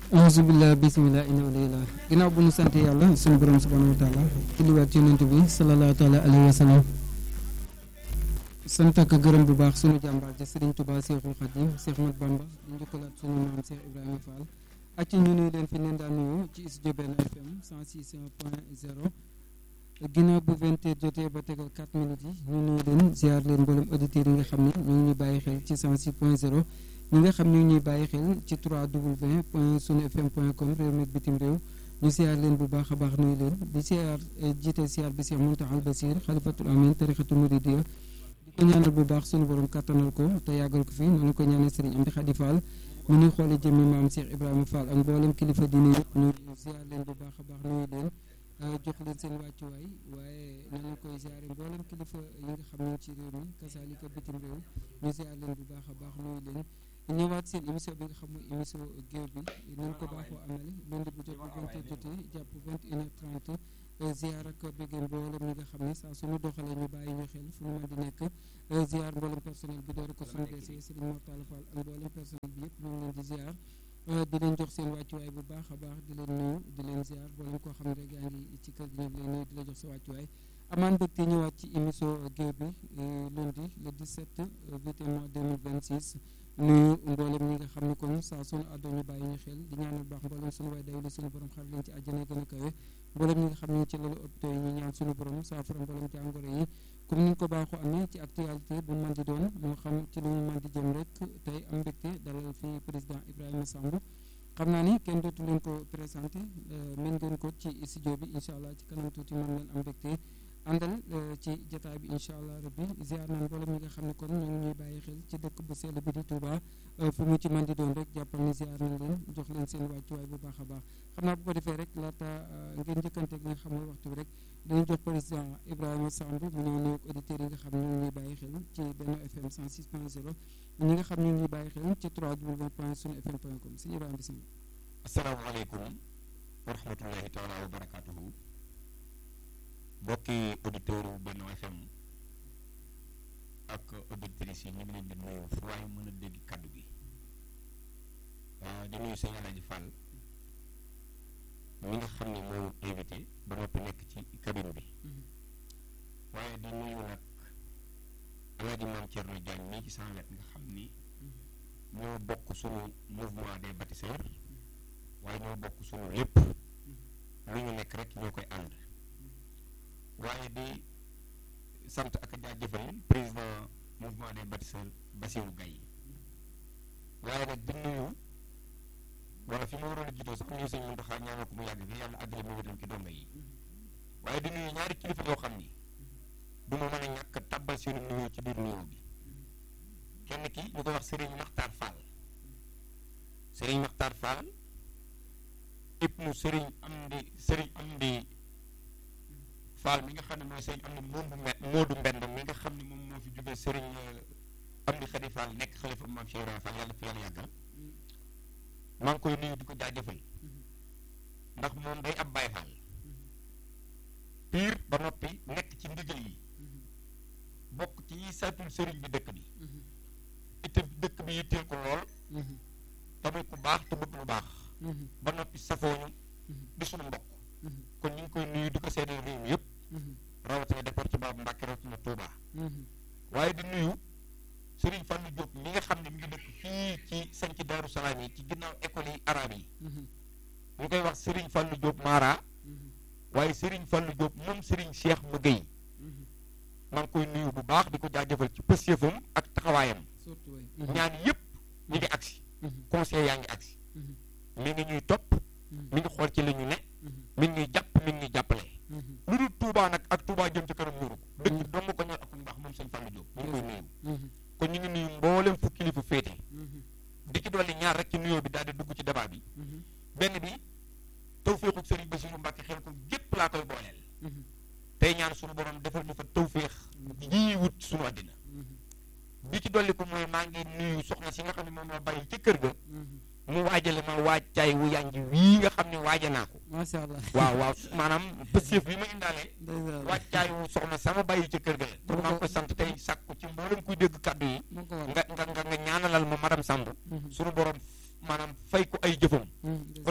auzu billah bismillah inna walillah ginnaaw bu ñu sant yàlla suñu borom subhanahu wa taala julliwaat ci yonent bi sallallahu taala alayhi wa sallam sant ak gërëm bu baax suñu jàmbaar ja Serigne Touba Cheikhul Khadim Cheikh Mat Bamba di njukkalaat suñu maam Cheikh Ibrahima Fall acci ñu nuyu leen fi leen daan nuyu ci studio Benno FM 106.0 ginnaaw bu 20h jotee ba tegal 4 minutes yi ñu nuyu leen ziar leen mboolem auditeurs yi nga xam ne ñu ngi ñuy bàyyi xel ci 106.0 ñi nga xam ñu ngi ñuy bàyyi xel ci 3w.sunufm.com réew mi bitim réew ñu siyaar leen bu baax a baax nuyu leen di siyaar jiite siyaar bi Cheikh Mountakha Al Bassir xalifatul amin tarixatul muridiyya di ko ñaanal bu baax suñu borom kattanal ko te yàggal ko fi noonu ko ñaanal Serigne Amdi Khady Fall mu ni xoole jëmmi maam Cheikh Ibrahima Fall ak mboolem kilifa diine yëpp ñu siyaar leen bu baax a baax nuyu leen jox leen seen wàccuwaay waaye nañu koy ziare mboolem kilifa yi nga xam ne ci réew mi kasaalika bitim réew ñu ziar leen bu baax a baax nuyu leen ñëwaat seen émission bi nga xam mooy émission géew bi nañ ko baaxoo amale lundi bu jot bu 20h jotee jàpp 21h30 ziar ak béggee mboolem ñi nga xam ne saa suñu doxalee ñu bàyyi ñu xel fu mu mën di nekk ziar mboolem personnel bi door ko suñu DC Serigne Mortala Fall ak mboolem personnel bi yëpp ñu ngi leen di ziar di leen jox seen wàccuwaay bu baax a baax di leen nuyu di leen ziar mboolem koo xam ne rek yaa ngi ci kër gi ñu ngi lay nuyu di la jox sa wàccuwaay amaan mbégte ñëwaat ci émission géew bi lundi le 17 mois 2026 nuyu mboolem ñi nga xam ne kon saa sunu àddoo ñu bàyyi ñu xel di ñaanal baax mboolem suñu waay daw li suñu borom xar leen ci àjjana gën a kawe mboolem ñi nga xam ne ci lalu hôpitaux yi ñu ñaan suñu borom saafara mboolem jàngoro yi comme ni ñu ko baaxoo amee ci actualité bu mën di doon moo xam ci lu ñu mën di jëm rek tey am mbégte dalal fii président Ibrahima Samb xam naa ni kenn dootu leen ko présenté mën ngeen ko ci studio bi incha allah ci kanam tuuti mën ngeen am mbégte àndal ci jotaay bi incha allah rabbi ziar naan mboolem ñi nga xam ne kon ñu ngi ñuy bàyyi xel ci dëkk bu sell bi di Touba fu mu ci mën di doon rek jàppal ni ziar nañ leen jox leen seen wàccuwaay bu baax a baax xam naa bu ko defee rek laata ngeen njëkkante ak nga xam ne waxtu bi rek dañu jox président Ibrahima Samb mu ñëw nuyu auditeurs yi nga xam ne ñu ngi ñuy bàyyi xel ci Benno FM 106.0 ñi nga xam ne ñu ngi ñuy bàyyi xel ci 3w.sunufm.com sëñ Ibrahima bismillah. asalaamaaleykum wa rahmatullahi taala wa barakatuhu mbokki auditeur u Benno FM ak auditrices yi ñu ngi leen di nuyu fu waaye mën a dégg kaddu gi di nuyu sëñ Alaaji Fall mi nga xam ne moo invité ba noppi nekk ci cabine bi waaye di nuyu nag Alaaji Maam Thierno Diagne mii ci sama wet nga xam ni ñoo bokk sunu mouvement des bâtisseurs waaye ñoo bokk sunu lépp lu ñu nekk rek ñoo koy ànd waaye di sant ak jaajëfal président mouvement des bâtisseurs Bassirou Gaye waaye nag di nuyu wala fi ma waroon a jiitoo sax nuyu sëñ Mountakha ñaanal ko mu yàgg fi yàlla àggale mu wétam ci donga yi waaye di nuyu ñaari kilifa yoo xam ni du ma mën a ñàkk tabbal seenu nuyoo ci biir nuyoo bi kenn ki ñu koy wax Serigne Makhtar Fall Serigne Makhtar Fall ibnu Serigne Amdi Fall mi nga xam ne mooy sëriñ am na Moodu Mbend mi nga xam ne moom moo fi jógee sëriñ Amdi Khady Fall nekk xalifa maam Cheikh Ibrahima Fall yàlla fi yàlla yàggal maa ngi koy nuyu di ko jaajëfal ndax moom day ab Baay Fall piir ba noppi nekk ci ndigal yi bokk ci saytul sëriñ bi dëkk bi itam dëkk bi yitteel ko lool tamit ku baax te bëgg lu baax ba noppi safooñu di suñu mbokk kon ñu ngi koy nuyu di ko seedeel réew mi yëpp rawatina département bu Mbacké rawatina Touba waaye di nuyu Serigne Fallou Diop mi nga xam ne mi ngi dëkk fii ci sanc Daaru Salaam yi ci ginnaaw école yi arabe yi ñu koy wax Serigne Fallou Diop Mara waaye Serigne Fallou Diop moom Serigne Cheikh mu Guèye maa ngi koy nuyu bu baax di ko jaajëfal ci pëstéefam ak taxawaayam ñaan yëpp ñu ngi agsi conseil yaa ngi agsi mi ngi ñuy topp mi ngi xool ci li ñu ne mi ngi ñuy jàpp mi ngi ñuy jàppale lu dul Touba nag ak Touba jëm ci kanam ñuru ko dëkk dong ko ñor ak mbaax moom sëñ Fallou Diop ñu ngi koy nuyu kon ñu ngi nuyu mboolem fu kilifa féete di ci dolli ñaar rek ci nuyoo bi daal di dugg ci débat bi benn bi tawféexu Serigne Bassirou Mbacké xel ko gépp laa koy booleel tey ñaan suñu borom defal ñu fa tawféex yi wut suñu àddina bi ci dolli ko mooy maa ngi nuyu soxna si nga xam ne moom la bàyyi ci kër ga mu waajale ma waajtaay wu yànji wii nga xam ne waaja naa ko macha allah waaw maanaam pëstéef bi ma indaale waajtaay wu soxna sama bàyyi ci kër ga kon maa ngi koy sant tey sàkku ci mboolem kuy dégg kàddu yi nga ñaanalal ma madame Samb suñu borom maanaam fay ko ay jëfam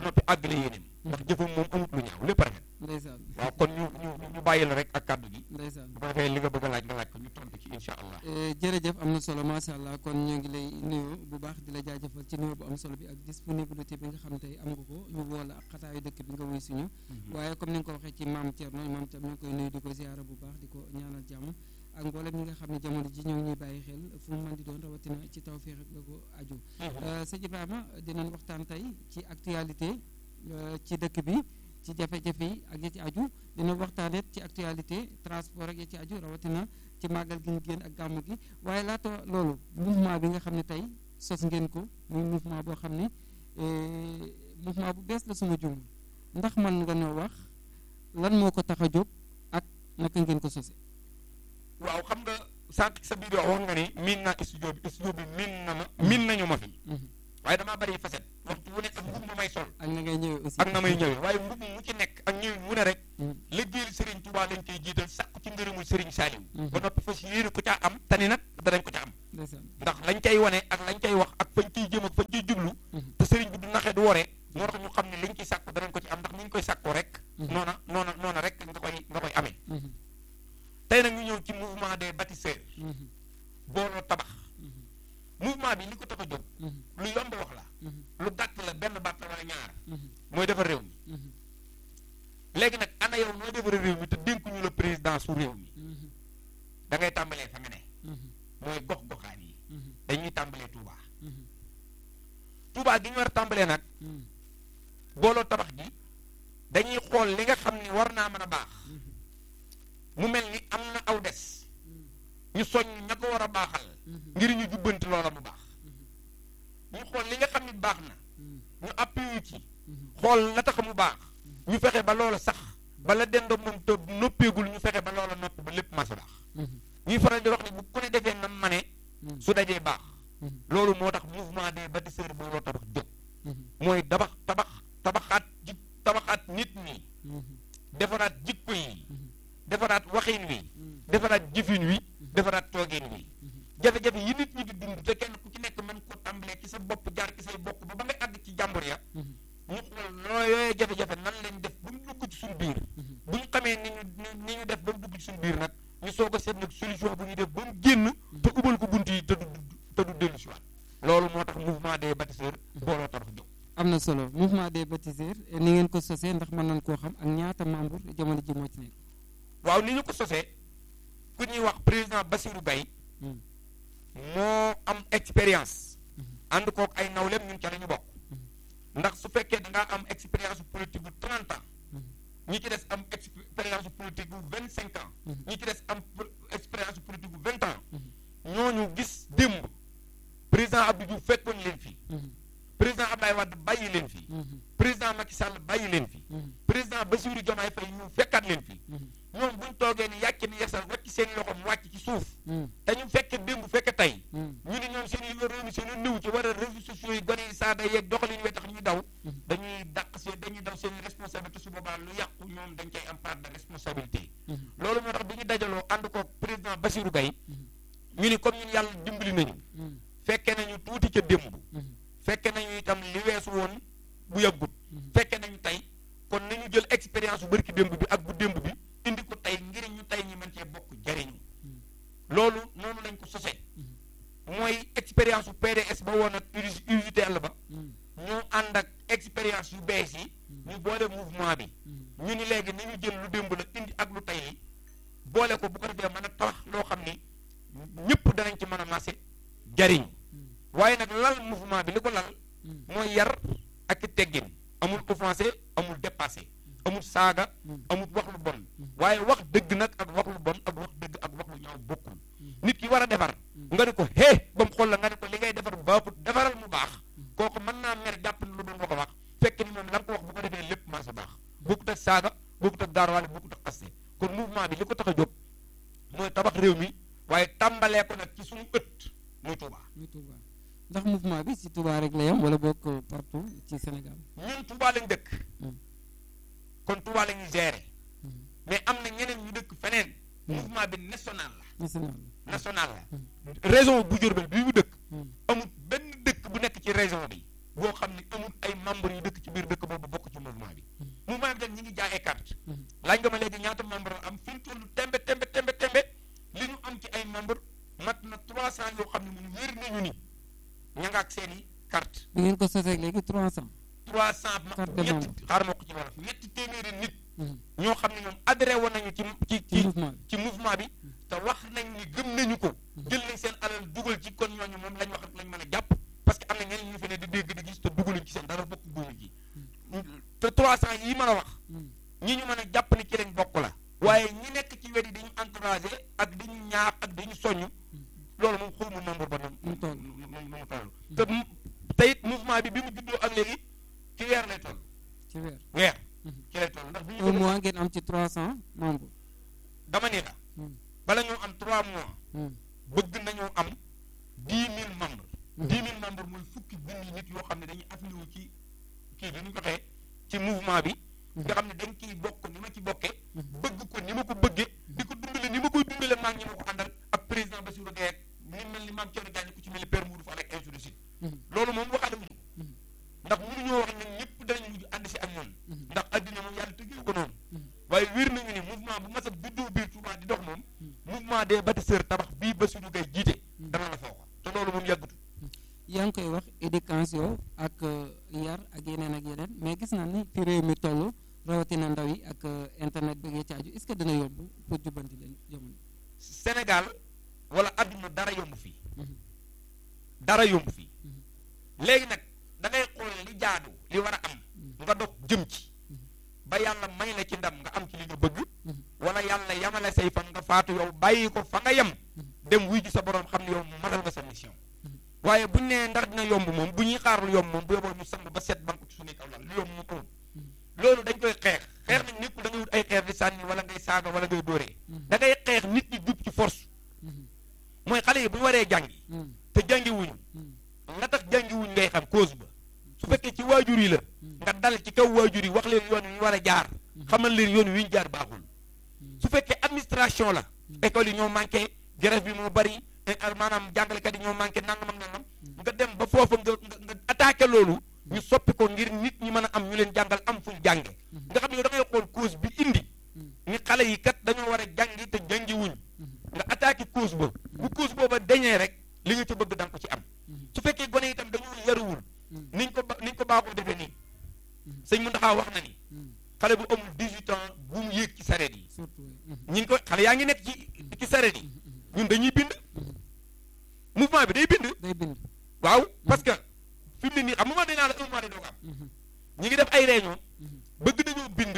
nuyoo bu am solo bi ak disponibilité bi nga xam tey am nga ko ñu woo la ak xataayu dëkk bi nga wuy suñu waaye comme ni nga ko waxee ci maam Thierno ñu ngi koy nuyu di ko ziara bu baax di ko ñaanal jàmm ak mboolem ñi nga xam ne jamono ji ñoo ngi ñuy bàyyi xel fu mu mën di doon rawatina ci Tawfekh ak la ko aju sëñ Ibrahima dinañ waxtaan tey ci actualité ci dëkk bi ci jafe-jafe yi ak ya ci aju dina waxtaanee ci actualité transport ak ya ci aju rawatina ci màggal gi ñu génn ak gàmmu gi waaye laata loolu mouvement bi nga xam ne tey sos ngeen ko muy mouvement boo xam ne mouvement bu bees la suma jum ndax man nga noo wax lan moo ko tax a jóg ak naka ngeen ko sose waaw xam nga sànq sa biir wax nga ni miin naa studio bi miin nañu ma fi waaye damaa bari facette waxtu wu nekk ak mbub ma may sol ak na ngay ñëwee aussi ak na may ñëwee waaye mbub mu ci nekk ak ñëwee mu ne rek liggéeyal Serigne Touba lañ koy jiital sàkku ci ngërëmul Serigne Saliou ba noppi fas yéene ko caa am tani nag danañ ko ca am ndax lañ cay wane ak lañ cay wax ak fañ ciy jëm ak fañ ciy jublu te Serigne bi du naxee du woree moo tax ñu xam ne liñ ciy sàkku danañ ko ci am ndax ni ñu koy sàkkoo rek noona rek nga koy amee tey nag ñu ñëw ci mouvement des bâtisseurs booloo tabax mouvement bi li ko tax a jóg lu yomb wax la lu gàtt la benn baat la wala ñaar mooy defar réew mi léegi nag ana yow noo defar réew mi te dénkuñu la président su réew mi da ngay tàmbalee fa nga ne mooy gox-goxaan yi dañuy tàmbalee Touba gi ñu war a tàmbalee nag booloo tabax gi dañuy xool li nga xam ni war naa mën a baax mu mel ni am na aw des ñu soññ ña ko war a baaxal ngir ñu jubbanti loola mu baax ñu xool li nga xam ni baax na ñu appui ci xool la tax mu baax ñu fexe ba loola sax ba la dendoog moom te noppeegul ñu fexe ba loola noppi ba lépp mas a baax ñuy faral di wax ni bu ku ne defee nam ma ne su dajee baax loolu moo tax mouvement des bâtisseurs booloo tabax jóg mooy tabaxaat nit ñi defaraat jikko yi defaraat waxin wi defaraat jëfin wi defaraat toogin wi jafe-jafe yi nit ñi di dund te kenn ku ci nekk mën ko tàmbalee ci sa bopp jaar ci say bokk ba nga àgg ci jàmbur ya ñu xool yooyee jafe-jafe nan lañ def ba mu dugg ci suñu biir bu ñu xamee ni ñu def ba mu dugg ci suñu biir nag ñu soog a seet nag solution bu ñuy def ba mu génn te ubal ko bunt yi te du dellu si waat loolu moo tax mouvement des bâtisseurs booloo tabax jóg am na solo mouvement des bâtisseurs ni ngeen ko sosee ndax mën nañ koo xam ak ñaata membre jamono ji moo ci nekk waaw ni ñu ko sosee ku ñuy wax président Bassirou Gaye moo am expérience ànd kook ay nawleem ñun ca la ñu bokk ndax su fekkee da ngaa am expérience politique bu 30 ans ñi ci des am expérience politique bu 25 ans ñi ci des am expérience politique bu 20 ans ñooñu gis démb président Abdou Diouf fekkoon leen fi président Abdoulaye Wade bàyyi leen fi président Macky Sall bàyyi leen fi président Bassirou Diomaye Faye ñu fekkaat leen fi ñoom buñ toogee ni yàcc ni yesal wàcc seen loxo mu wàcc ci suuf te ñu fekke démb fekke tey ñu ni ñoom seen i réew mi seen i niw ci war a réseaux sociaux yi gone yi saada yeeg doxalin wee tax ñuy daw dañuy daw seen i responsabilité su boobaa lu yàqu ñoom dañ cay am part de responsabilité loolu moo tax bi ñu dajaloo ànd ko président Bassirou Gaye ñu ni comme ñun yàlla dimbali nañu fekke nañu tuuti ca démb fekke nañu itam li weesu woon bu yàggut fekke nañu tey kon nañu jël expérience bu bërki démb bi ak bu démb bi indi ko tey ngir ñu tey ñi mën cee bokk jariñu loolu noonu lañ ko sosee mooy expérience bu PDS ba woon ak UJTL ba ñoo ànd ak expérience yu bees yi ñu boole mouvement bi ñu ni léegi nañu jël lu démb la indi ak lu tey li boole ko bu ko defee mën a tabax loo xam ni ñëpp danañ ci mën a maase jariñu waaye nag lal mouvement bi li ko lal mooy yar ak i teggin amul offensé amul dépassé amul saaga amul wax lu bon waaye wax dëgg nag ak wax lu bon ak wax dëgg ak wax lu ñaaw bokkul nit ki war a defar nga ne ko ba mu xool la nga ne ko li ngay defar baaxut defaral mu baax kooku mën naa mer jàpp ne lu doon ko wax fekk ni moom la nga ko wax bu ko defee lépp maa sa baax bokkut ak saaga bokkut ak daarwaale bokkut ak xaste kon mouvement bi li ko tax a jóg mooy tabax réew mi waaye tàmbalee ko nag ci suñu ëtt muy Touba ndax mouvement bi ci Touba rek la yam wala bokk partout ci Sénégal ñun Touba lañ dëkk kon Touba la ñuy gérer mais am na ñeneen ñu dëkk feneen mouvement bi national la région bu Diourbel bi mu dëkk amul benn dëkk bu nekk ci région bi boo xam ne amul ay membres yu dëkk ci biir dëkk boobu bokk ci mouvement bi mouvement bi nag ñi ngi jaay ay carte laaj nga ma léegi ñaata membre am fi mu toll tembe li ñu am ci ay membre mat na 300 yoo xam ne mun wér nañu ni ña nga ak seen i carte bi ngeen ko sosee léegi 300. 300 carte de membre ñetti xaaral ma ko ci wolof ñetti téeméeri nit ñoo xam ne ñoom adhéré woon nañu ci mouvement bi te wax nañ ni gëm nañu ko jël nañ seen alal dugal ci kon ñooñu moom lañ wax lañ mën a jàpp parce que am na ñeneen ñu fi ne di dégg di gis te dugaluñ ci seen dara bokk guñu ji te 300 yi mën a wax ñi ñu mën a jàpp ni ci lañ bokk la waaye ñi nekk ci wet yi dañu encouragé ak dañu ñaax ak dañu soññ loolu moom xawma nombre ba mu toll te it mouvement bi mu juddoo ak léegi ci weer lay toll ci weer ci lay toll ndax bu un mois ngeen am ci 300 membres dama ne la bala ñoo am 3 mois bëgg nañoo am 10 000 membres 10 000 membres mooy fukki junni nit yoo xam ne dañuy affilié wu ci kii bi nu ñu ko waxee ci mouvement bi nga xam ne dañ ciy bokk ni ma ci bokkee bëgg ko ni ma ko bëggee di ko dundale ni ma koy dundale maa ngi ñi ma ko àndal ak président Bassirou Gueye ni mel ni maam Thierno Diagne ku ci mel ni Père Moudou Fall ak ainsi de suite loolu moom waxaale wuñu ndax mënuñoo wax ñun ñëpp danañu mujj ànd si ak ñoom ndax addina moom yàlla tëggee ko noonu waaye wér nañu ni mouvement bu mas a juddoo biir Touba di dox moom mouvement des bâtisseurs tabax bii Bassirou Gueye jiite dana la foofa te loolu moom yàggutu yaa ngi koy wax éducation ak yar ak yeneen mais gis naa ni fi réew mi toll rawatina ndaw yi ak internet bi nga caaju est-ce que dina yomb pour jubbanti leen jamono Sénégal wala adduna dara yomb fii dara yomb fii léegi nag da ngay xool li jaadu li war a am nga dox jëm ci ba yàlla may la ci ndam nga am ci li nga bëgg wala yàlla yamale say fan nga faatu yow bàyyi ko fa nga yem dem wuy ji sa borom xam ne yow matal nga sa mission waaye buñ nee ndar dina yomb moom bu ñuy xaar lu yomb moom bu yoboo ñu sang ba set banque ci suñuy kaw lal lu yomb moom amul loolu dañ koy xeex nag nekkul da ngay wut ay xeer di sànni wala ngay saaga wala ngay dóoree da ngay xeex nit ñi jub ci force mooy xale yi bu ñu waree jàngi te jàngi wuñu nga tax jàngi wuñ ngay xam cause ba su fekkee ci waajur yi la nga dal ci kaw waajur yi wax leen yoon wi ñu war a jaar xamal leen yoon wi ñu jaar baaxul su fekkee administration la école yi ñoo manqué grève bi moo bari maanaam jàngalekat yi ñoo manqué nangam ak nangam nga dem ba foofa nga attaqué loolu ñu soppi ko ngir nit ñi mën a am ñu leen jàngal am fuñ jànge nga xam ne yow da ngay xool cause bi indi ni xale yi kat dañoo war a jàngi te jàngi wuñ nga attaqué cause ba bu cause booba dañee rek li nga ci bëgg danga ko ci am su fekkee gone itam dañoo yaruwul niñ ko baaxoo defee nii sëñ Mountakha wax na ni xale bu amul 18 ans bu mu yéeg ci sareet yi ñi ngi ko xale yaa ngi nekk ci sareet yi ñun dañuy bind mouvement bi day bind waaw parce que fi mu ne nii xam nga dañ naa la un mois de doog am ñi ngi def ay réunion bëgg dañoo bind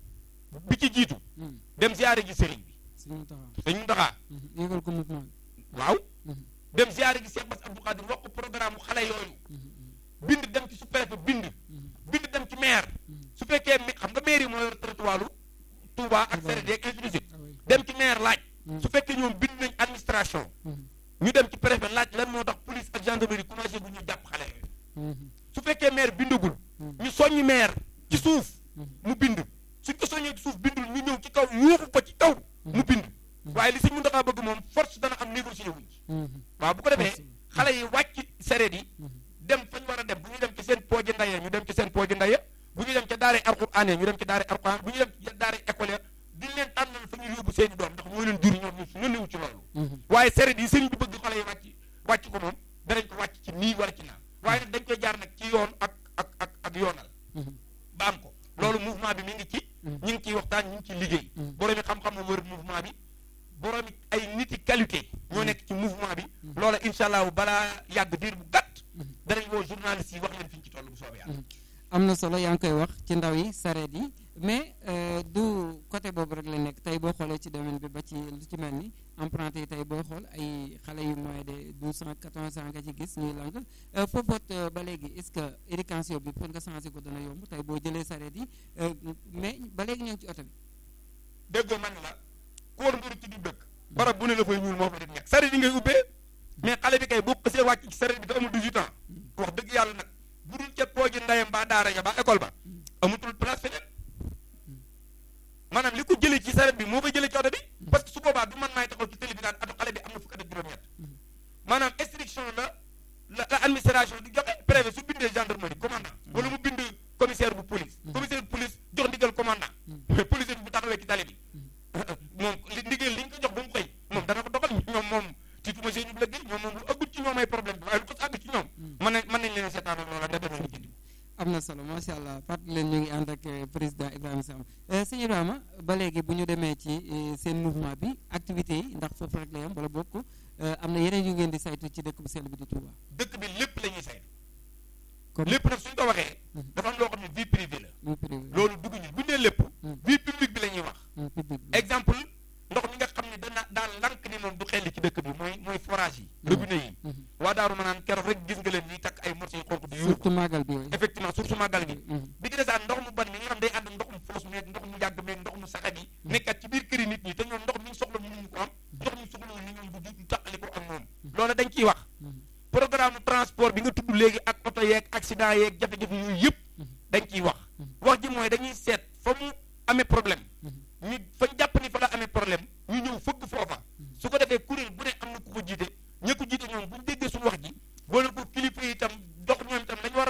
bi ci jiitu dem ziare ji sëriñ bi sëñ Mountakha yégal ko mouvement waaw dem ziare ji Cheikh Bass Abdou Khadir wax ko programme xale yooyu bind dem ci sous-préfet bind dem ci maire su fekkee xam nga maire yi moo yor territoire Touba ak sareet yeeg ainsi de suite dem ci maire laaj su fekkee ñoom bind nañ administration ñu dem ci préfet laaj lan moo tax police ak gendarmerie commencé bu ñu jàpp xale yooyu su fekkee maire bindagul ñu soññi maire ci suuf mu bind suñ ko soññee ci suuf bindul ñu ñëw ci kaw yuuxu ko ci kaw mu bind waaye li si mun daxaa bëgg moom force dana am négocié wuñ ci waaw bu ko defee xale yi wàcc sareet yi dem fañ war a dem bu ñu dem ci seen pooji ndaye ñu dem ci seen pooji ndaye bu ñu dem ca daara alxuraan ñu dem ci daara alxuraan bu ñu dem ci daara école di leen tànnal fa ñu yóbbu seeni doom ndax ñoo leen jur ñoom ñu newu ci loolu waaye sareet yi sëriñ bi bëgg xale yi wàcc ko moom danañ ko wàcc ci nii wala ci naan waaye nag dañ koy jaar nag ci yoon ak yoonal ba am ko loolu mouvement bi mi ngi ci ñu ngi ciy waxtaan ñu ngi ciy liggéey boroomi xam-xam a wër mouvement bi boroomi ay niti qualité ñoo nekk ci mouvement bi loola incha allah balaa yàgg diir bu gàtt danañ woo journaliste yi wax leen fi ñu ci toll bu soobee yàlla am na solo yaa ngi koy wax ci ndaw yi sareet yi mais du côté boobu rek la nekk tey boo xoolee ci domaine bi ba ci lu ci mel ni emprunté yi tey boo xool ay xale yu moins de 12 ans 14 ans nga ci gis ñuy lang foofoot ba léegi est-ce que éducation bi pour nga changé ko dana yomb tey boo jëlee sareet yi mais ba léegi ñoo ngi ci oto bi déggoo man la kóor mburu ci du dëkk barab bu ne la fay ñuul moo fa def nekk sareet yi ngay ubbee mais xale bi kay boo xasee wàcc ci sareet bi te amul 18 ans wax dëgg yàlla nag bu dul ca pooji ndayam ba daara ja ba école ba amutul place feneen maanaam li ko jëlee ci sareet bi moo koy jëlee ci oto bi parce que su boobaa du man maay taxaw ci télé bi naan atu xale bi am na fukk ak juróom-ñett maanaam instruction la administration di joxe préfet su bindee gendarmerie commandant wala mu bind commissaire bu police commissaire bu police jox ndigal commandant mais policier bi bu taxawee ci tali bi moom ndigal li ñu ko jox ba mu xëy moom dana ko doxal ñoom moom tiituma seen ñu lëggéey ñoom moom lu ëggut ci ñoom ay problème bi waaye lu ko àgg ci ñoom mën nañ leen seetaanal loola dem demal lijjanti ko. am na solo macha allah fàttali leen ñu ngi ànd ak président Ibrahima Samb sëñ Ibrahima ba léegi bu ñu demee ci seen mouvement bi activité yi ndax foofu rek la yam wala bokk am na yeneen yu ngeen di saytu ci dëkk bu sell bi di Touba. dëkk bi lépp la ñuy saytu. kon lépp nag suñ ko waxee. dafa am loo xam ne vie privée la. vie privée loolu dugg ñu bu ñu nee lépp. vie publique bi la ñuy wax. public bi. exemple ndox mi nga xam ne daan lank ni moom du xelli ci dëkk bi mooy forage yi. robinet yi. waa Daaru Manaan keroog rek gis nga leen ñuy takk ay morceaux yu xonk di yuuxu. surtout màggal bi yooyu. effectivement surtout màggal gi. bi ci desaan ndox mu ban mi nga xam day ànd ak ndox mu foos meeg ndox mu yàgg meeg ndox mu saxat yi. nekkat ci biir këri nit ñi te ñoom ndox mi soxla mënuñu ko am. ndox mi soxla woon ni ñoom du tàqali ko ak moom. loolu dañ ciy wax. programme transport bi nga tudd léegi ak oto yeeg accident yeeg jafe-jafe yooyu yëpp dañ ciy wax. wax ji mooy dañuy seet fa mu amee problème